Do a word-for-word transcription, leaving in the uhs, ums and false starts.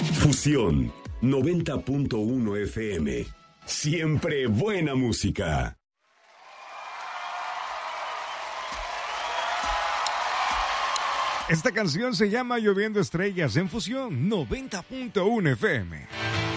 Fusión noventa punto uno F M. Siempre buena música. Esta canción se llama Lloviendo Estrellas en Fusión noventa punto uno F M.